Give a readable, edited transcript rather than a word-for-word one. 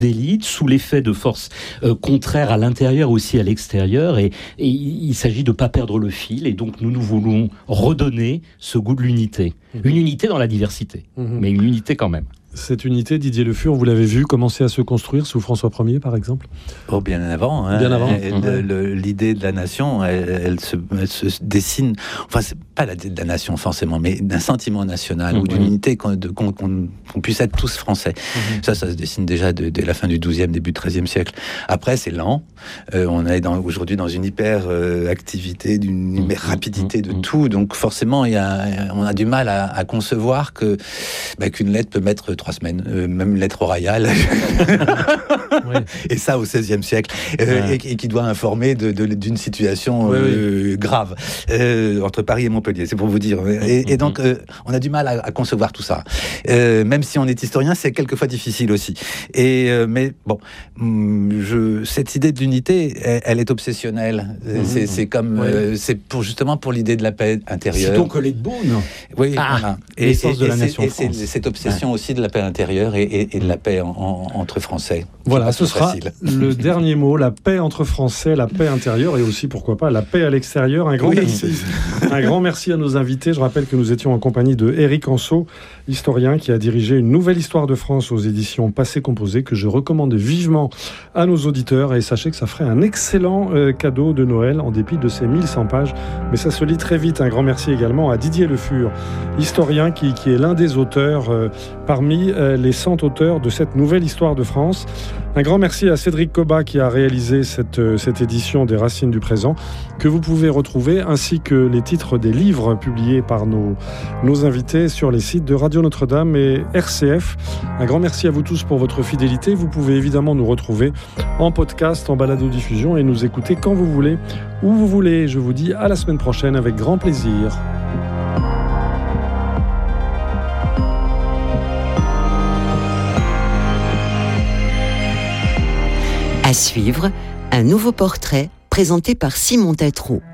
d'élite, sous l'effet de forces contraires à l'intérieur aussi à l'extérieur, et il s'agit de ne pas perdre le fil, et donc nous voulons redonner ce goût de l'unité. Une unité dans la diversité, mais une unité quand même. Cette unité, Didier Le Fur, vous l'avez vu commencer à se construire sous François Ier, par exemple ? Bien avant. Hein. Bien avant. L'idée de la nation, elle se dessine. Enfin, c'est pas l'idée de la nation forcément, mais d'un sentiment national ou d'une unité qu'on puisse être tous français. Ça se dessine déjà dès la fin du XIIe, début du XIIIe siècle. Après, c'est lent. On est aujourd'hui dans une hyper activité, d'une hyper rapidité de tout. Donc forcément, on a du mal à concevoir qu'une lettre peut mettre 3 semaines, même une lettre royale, et ça au XVIe siècle, et qui doit informer d'une situation grave entre Paris et Montpellier, c'est pour vous dire. Et donc, on a du mal à concevoir tout ça. Même si on est historien, c'est quelquefois difficile aussi. Mais bon, cette idée de l'unité, elle est obsessionnelle. C'est comme, c'est justement pour l'idée de la paix intérieure. C'est ton collègue Beaune. Oui, voilà. L'essence de la nation France. C'est cette obsession aussi de la paix intérieure et de la paix entre Français. Voilà, ce sera le dernier mot, la paix entre Français, la paix intérieure et aussi, pourquoi pas, la paix à l'extérieur. Un grand merci. Un grand merci à nos invités. Je rappelle que nous étions en compagnie de Éric Anceau, historien qui a dirigé une nouvelle histoire de France aux éditions Passé Composé, que je recommande vivement à nos auditeurs. Et sachez que ça ferait un excellent cadeau de Noël, en dépit de ces 1100 pages. Mais ça se lit très vite. Un grand merci également à Didier Le Fur, historien qui est l'un des auteurs parmi les 100 auteurs de cette nouvelle histoire de France. Un grand merci à Cédric Cobat qui a réalisé cette édition des Racines du présent, que vous pouvez retrouver, ainsi que les titres des livres publiés par nos invités sur les sites de Radio Notre-Dame et RCF. Un grand merci à vous tous pour votre fidélité. Vous pouvez évidemment nous retrouver en podcast, en balado-diffusion, et nous écouter quand vous voulez, où vous voulez. Je vous dis à la semaine prochaine avec grand plaisir. À suivre, un nouveau portrait présenté par Simon Tétrault.